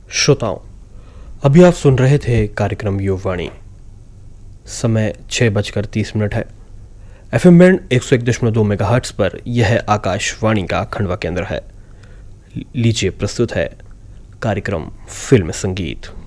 श्रोताओं, अभी आप सुन रहे थे कार्यक्रम युववाणी। समय 6:30 है। एफएम बैंड 101.2 मेगाहर्ट्ज पर यह आकाशवाणी का खंडवा केंद्र है। लीजिए प्रस्तुत है कार्यक्रम फिल्म संगीत।